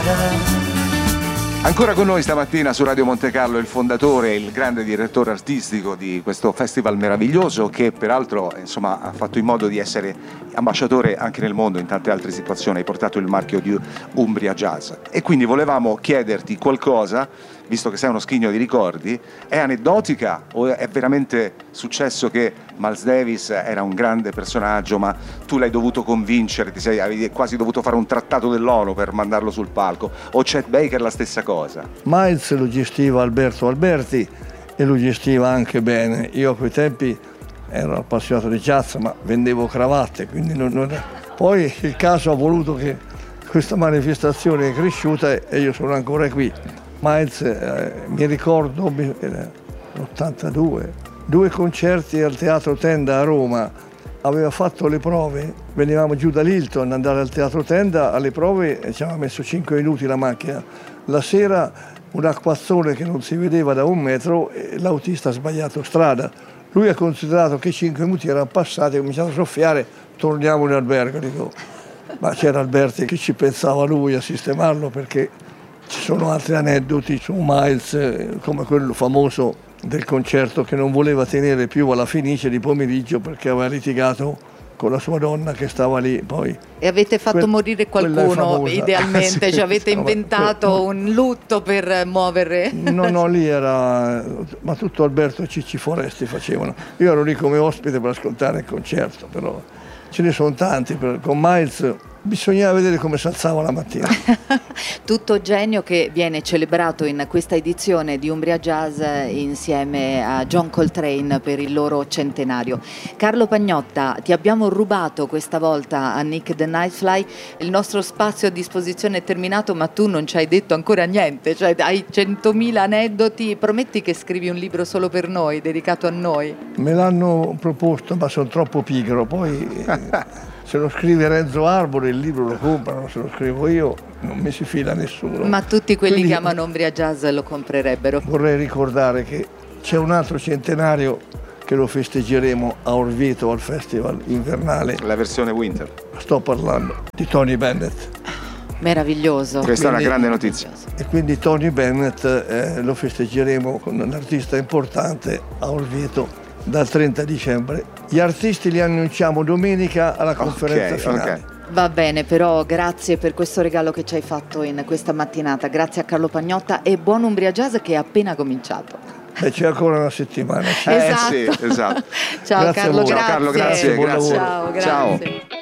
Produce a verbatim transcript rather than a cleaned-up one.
Ancora con noi stamattina su Radio Monte Carlo il fondatore e il grande direttore artistico di questo festival meraviglioso, che peraltro insomma ha fatto in modo di essere ambasciatore anche nel mondo in tante altre situazioni. Hai portato il marchio di Umbria Jazz e quindi volevamo chiederti qualcosa, visto che sei uno scrigno di ricordi. È aneddotica o è veramente successo che Miles Davis era un grande personaggio ma tu l'hai dovuto convincere, ti sei, avevi quasi dovuto fare un trattato dell'ONU per mandarlo sul palco, o Chet Baker la stessa cosa? Miles lo gestiva Alberto Alberti e lo gestiva anche bene. Io a quei tempi ero appassionato di jazz ma vendevo cravatte, quindi non, non... poi il caso ha voluto che questa manifestazione è cresciuta e io sono ancora qui. Miles, eh, mi ricordo, era l'ottantadue, due concerti al Teatro Tenda a Roma, aveva fatto le prove, venivamo giù dall'Hilton, andare al Teatro Tenda, alle prove ci aveva messo cinque minuti la macchina. La sera un acquazzone che non si vedeva da un metro e l'autista ha sbagliato strada. Lui ha considerato che cinque minuti erano passati, ha cominciato a soffiare, torniamo in albergo. Dico, ma c'era Alberti che ci pensava lui a sistemarlo, perché ci sono altri aneddoti su Miles, come quello famoso del concerto che non voleva tenere più alla Fenice di pomeriggio perché aveva litigato con la sua donna che stava lì. Poi e avete fatto quel, morire qualcuno idealmente, sì, ci avete stava, inventato no, un lutto per muovere. No, no, lì era, ma tutto Alberto e Cicci Foresti facevano. Io ero lì come ospite per ascoltare il concerto, però ce ne sono tanti. Con Miles bisognava vedere come si alzava la mattina. Tutto genio che viene celebrato in questa edizione di Umbria Jazz insieme a John Coltrane per il loro centenario. Carlo Pagnotta, ti abbiamo rubato questa volta a Nick the Nightfly, il nostro spazio a disposizione è terminato ma tu non ci hai detto ancora niente, cioè hai centomila aneddoti. Prometti che scrivi un libro solo per noi, dedicato a noi? Me l'hanno proposto ma sono troppo pigro, poi se lo scrive Renzo Arbore il libro lo comprano, se lo scrivo io non mi si fila nessuno. Ma tutti quelli Quindi che amano Umbria Jazz lo comprerebbero. Vorrei ricordare che c'è un altro centenario che lo festeggeremo a Orvieto al Festival Invernale. La versione Winter. Sto parlando di Tony Bennett. Meraviglioso. Questa quindi, è una grande notizia. E quindi Tony Bennett eh, lo festeggeremo con un artista importante a Orvieto dal trenta dicembre. Gli artisti li annunciamo domenica alla conferenza okay, finale. Okay. Va bene, però grazie per questo regalo che ci hai fatto in questa mattinata. Grazie a Carlo Pagnotta e buon Umbria Jazz che è appena cominciato. E c'è ancora una settimana. Esatto. Eh sì, esatto. Ciao Grazie Carlo, a voi. grazie. Ciao Carlo, grazie, Buon grazie. lavoro. Ciao, grazie. Ciao.